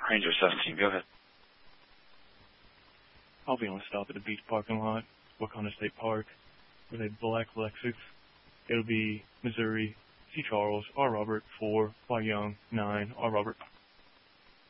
Ranger 17, go ahead. I'll be on a stop at the beach parking lot, Wakanda State Park, with a black Lexus. It'll be Missouri, C. Charles, R. Robert, 4, Y. Young, 9, R. Robert.